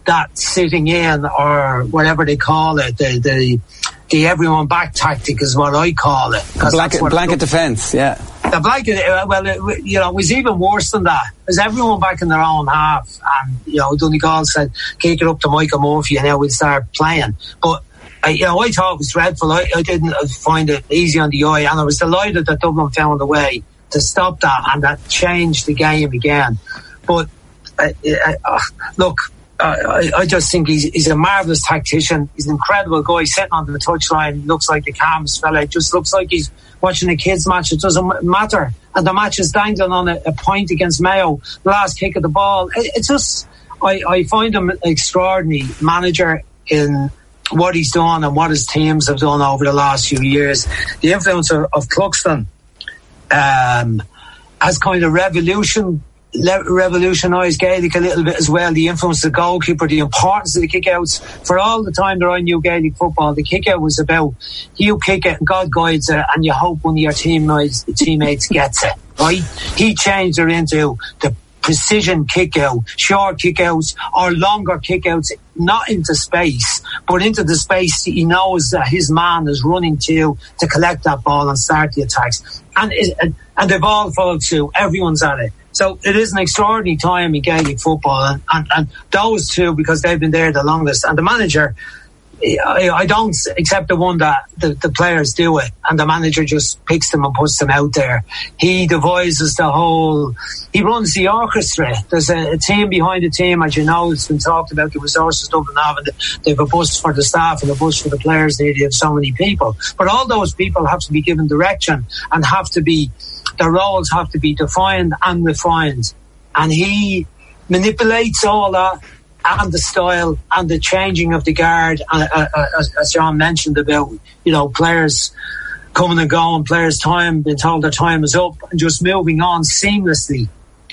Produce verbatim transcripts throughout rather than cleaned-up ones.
that sitting in, or whatever they call it, the the, the everyone back tactic is what I call it. Blanket, blanket defence, yeah. The blanket, well, it, you know, it was even worse than that. It was everyone back in their own half, and, you know, Donegal said, kick it up to Michael Murphy and now we'll start playing. But, I, you know, I thought it was dreadful. I, I didn't find it easy on the eye, and I was delighted that Dublin found a way to stop that, and that changed the game again. But, uh, uh, look, Uh, I, I just think he's, he's a marvellous tactician. He's an incredible guy sitting on the touchline. Looks like the calmest fella. It just looks like he's watching a kids' match. It doesn't matter. And the match is dangling on a, a point against Mayo. The last kick of the ball. It, it's just, I, I find him an extraordinary manager in what he's done and what his teams have done over the last few years. The influence of, of Cluxton um, has kind of revolution. revolutionised Gaelic a little bit as well. The influence of the goalkeeper, the importance of the kick-outs. For all the time that I knew Gaelic football, the kick-out was about you kick it and God guides it, and you hope one of your teammates, teammates gets it, right? He changed it into the precision kick-out, short kick-outs or longer kick-outs, not into space, but into the space he knows that his man is running to to collect that ball and start the attacks. And, it, and they've all followed suit. Everyone's at it. So it is an extraordinary time in Gaelic football, and, and, and those two, because they've been there the longest. And the manager, I, I don't accept the one that the, the players do it, and the manager just picks them and puts them out there. He devises the whole, he runs the orchestra. There's a, a team behind the team, as you know. It's been talked about the resources Dublin have, and they have a bus for the staff and a bus for the players. They have so many people, but all those people have to be given direction and have to be, their roles have to be defined and refined. And he manipulates all that, and the style and the changing of the guard, uh, uh, as, as John mentioned about, you know, players coming and going, players' time, being told their time is up, and just moving on seamlessly.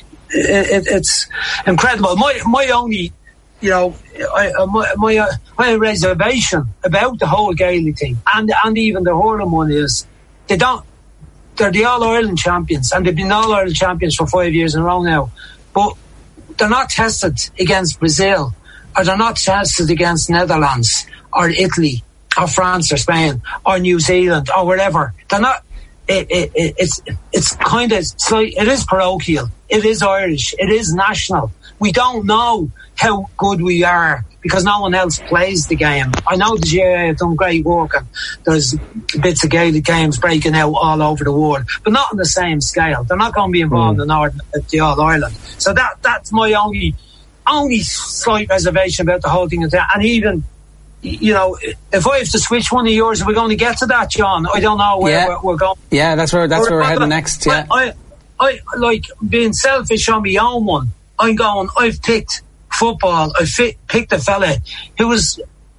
It, it, it's incredible. My my only, you know, I, uh, my my, uh, my reservation about the whole Gaelic thing, and and even the hurling one, is they don't. They're the All-Ireland champions, and they've been All-Ireland champions for five years in a row now. But they're not tested against Brazil, or they're not tested against Netherlands, or Italy, or France, or Spain, or New Zealand, or wherever. They're not. It, it, it, it's it's kind of it's like, it is parochial. It is Irish. It is national. We don't know how good we are because no one else plays the game. I know the G A A have done great work, and there's bits of Gaelic games breaking out all over the world, but not on the same scale. They're not going to be involved mm. in our, the All Ireland. So that that's my only only slight reservation about the whole thing. And even, you know, if I have to switch one of yours, are we going to get to that, John? I don't know where yeah. we're, we're going. Yeah, that's where that's where we're heading next. Yeah, I, I, I like being selfish on my own one. I'm going. I've picked football. I fi- picked a fella who was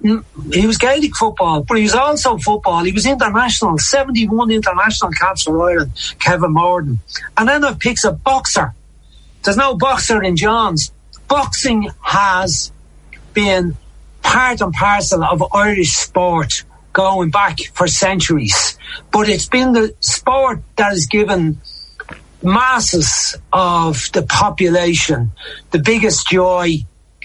he was Gaelic football, but he was also football. He was international, seventy-one international caps for Ireland, Kevin Morden. And then I picked a boxer. There's no boxer in John's. Boxing has been part and parcel of Irish sport going back for centuries, but it's been the sport that has given masses of the population the biggest joy,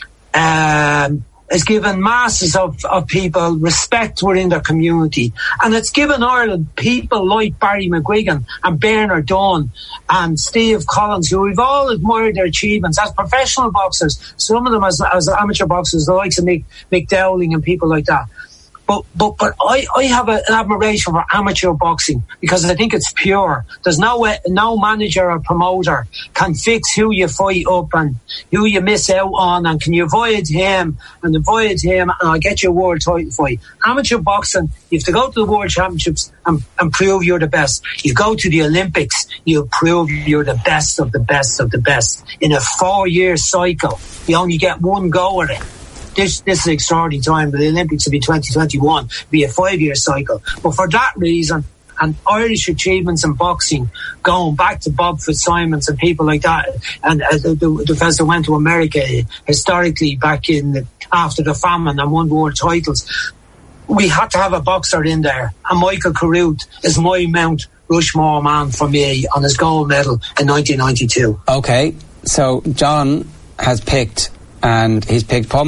um, has given masses of, of people respect within their community, and it's given Ireland people like Barry McGuigan and Bernard Dunn and Steve Collins, who we've all admired their achievements as professional boxers, some of them as, as amateur boxers, the likes of Mick, Mick Dowling and people like that. But but but I, I have a, an admiration for amateur boxing because I think it's pure. There's no way, no manager or promoter can fix who you fight up and who you miss out on, and can you avoid him and avoid him and I'll get you a world title fight. Amateur boxing, you have to go to the World Championships and, and prove you're the best. You go to the Olympics, you prove you're the best of the best of the best. In a four-year cycle, you only get one go at it. This, this is an extraordinary time. The Olympics will be twenty twenty-one, be a five-year cycle. But for that reason, and Irish achievements in boxing, going back to Bob Fitzsimons and people like that, and uh, the, the, the fellas that went to America historically back in the, after the famine and won world titles, we had to have a boxer in there. And Michael Carruth is my Mount Rushmore man for me on his gold medal in nineteen ninety-two. Okay, so John has picked, and he's picked Paul